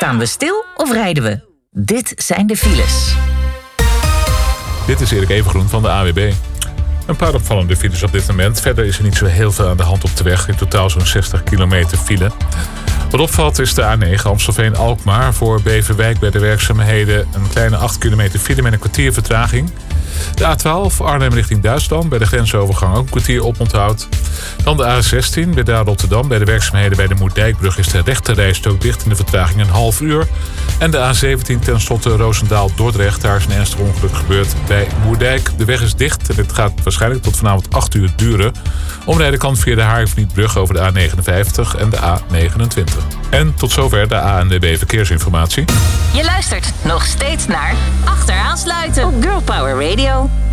Staan we stil of rijden we? Dit zijn de files. Dit is Erik Evengroen van de AWB. Een paar opvallende files op dit moment. Verder is er niet zo heel veel aan de hand op de weg. In totaal zo'n 60 kilometer file. Wat opvalt is de A9 Amstelveen-Alkmaar. Voor Beverwijk bij de werkzaamheden een kleine 8 kilometer file met een kwartier vertraging. De A12 Arnhem richting Duitsland. Bij de grensovergang ook een kwartier oponthoud. Dan de A16 bij daar Rotterdam. Bij de werkzaamheden bij de Moerdijkbrug is de rechterrijstrook dicht in de vertraging een half uur. En de A17 ten slotte Roosendaal-Dordrecht. Daar is een ernstig ongeluk gebeurd bij Moerdijk. De weg is dicht en het gaat waarschijnlijk tot vanavond 8 uur duren. Omrijden kan via de Haarvlietbrug over de A59 en de A29. En tot zover de ANWB Verkeersinformatie. Je luistert nog steeds naar Achteraan Sluiten op Girl Power Radio.